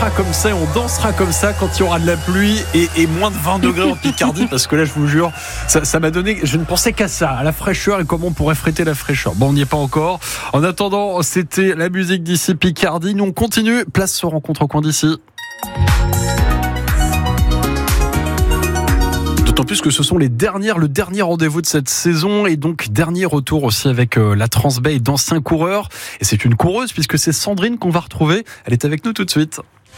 chantera comme ça et on dansera comme ça quand il y aura de la pluie et moins de 20 degrés en Picardie, parce que là, je vous jure, ça m'a donné, je ne pensais qu'à ça, à la fraîcheur et comment on pourrait fréter la fraîcheur. Bon, on n'y est pas encore. En attendant, c'était la musique d'ici Picardie. Nous, on continue. Place se rencontre au coin d'ici. D'autant plus que ce sont le dernier rendez-vous de cette saison et donc dernier retour aussi avec la Transbay d'anciens coureurs. Et c'est une coureuse puisque c'est Sandrine qu'on va retrouver. Elle est avec nous tout de suite.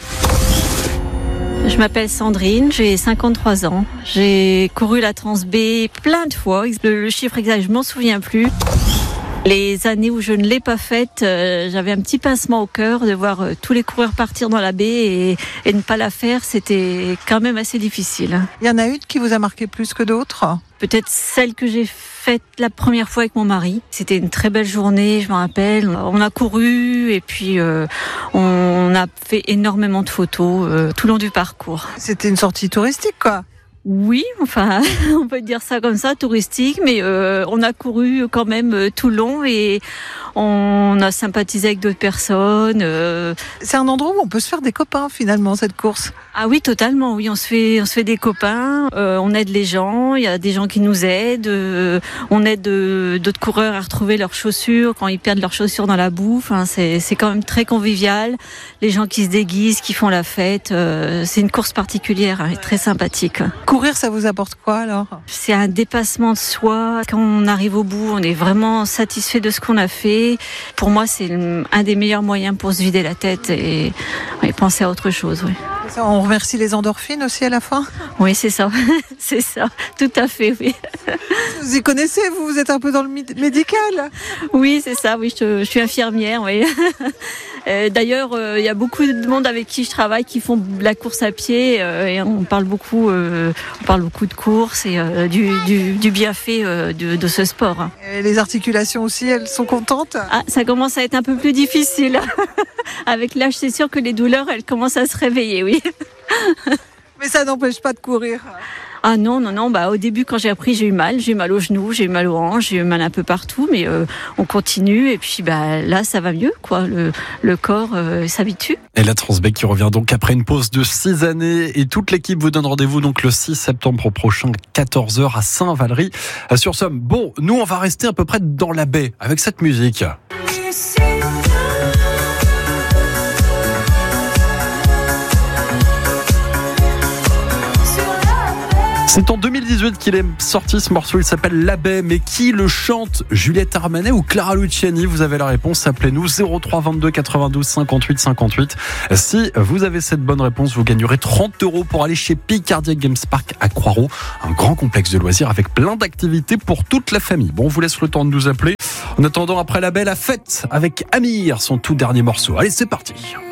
Je m'appelle Sandrine, j'ai 53 ans. J'ai couru la Transbay plein de fois. Le chiffre exact, je m'en souviens plus. Les années où je ne l'ai pas faite, j'avais un petit pincement au cœur de voir tous les coureurs partir dans la baie et ne pas la faire. C'était quand même assez difficile. Il y en a une qui vous a marqué plus que d'autres ? Peut-être celle que j'ai faite la première fois avec mon mari. C'était une très belle journée, je me rappelle. On a couru et puis on a fait énormément de photos tout le long du parcours. C'était une sortie touristique, quoi. Oui, enfin, on peut dire ça comme ça, touristique, mais on a couru quand même tout le long et on a sympathisé avec d'autres personnes. C'est un endroit où on peut se faire des copains, finalement, cette course. Ah oui, totalement, oui, on se fait des copains, on aide les gens, il y a des gens qui nous aident, on aide d'autres coureurs à retrouver leurs chaussures quand ils perdent leurs chaussures dans la boue. Enfin, c'est quand même très convivial, les gens qui se déguisent, qui font la fête, c'est une course particulière et très sympathique. Courir, ça vous apporte quoi alors ? C'est un dépassement de soi. Quand on arrive au bout, on est vraiment satisfait de ce qu'on a fait. Pour moi, c'est un des meilleurs moyens pour se vider la tête et penser à autre chose. Oui. On remercie les endorphines aussi à la fin ? Oui, c'est ça. C'est ça, tout à fait, oui. Vous y connaissez, vous êtes un peu dans le médical ? Oui, c'est ça, oui, je suis infirmière, oui. D'ailleurs, il y a beaucoup de monde avec qui je travaille qui font de la course à pied et on parle beaucoup de course et du bienfait de ce sport. Et les articulations aussi, elles sont contentes ? Ah, ça commence à être un peu plus difficile. Avec l'âge, c'est sûr que les douleurs, elles commencent à se réveiller, oui. Mais ça n'empêche pas de courir. Ah non, au début quand j'ai appris, j'ai eu mal aux genoux, j'ai eu mal aux hanches, j'ai eu mal un peu partout, mais on continue et puis là ça va mieux, quoi. Le corps s'habitue. Et la Transbay qui revient donc après une pause de 6 années et toute l'équipe vous donne rendez-vous donc le 6 septembre prochain, 14h à Saint-Valery-sur-Somme. Bon, nous on va rester à peu près dans la baie avec cette musique. C'est en 2018 qu'il est sorti ce morceau, il s'appelle La Baie, mais qui le chante ? Juliette Armanet ou Clara Luciani ? Vous avez la réponse, appelez-nous 03 22 92 58 58. Si vous avez cette bonne réponse, vous gagnerez 30 € pour aller chez Picardia Games Park à Croix-Rouge, un grand complexe de loisirs avec plein d'activités pour toute la famille. Bon, on vous laisse le temps de nous appeler. En attendant, après La Baie, la fête avec Amir, son tout dernier morceau. Allez, c'est parti.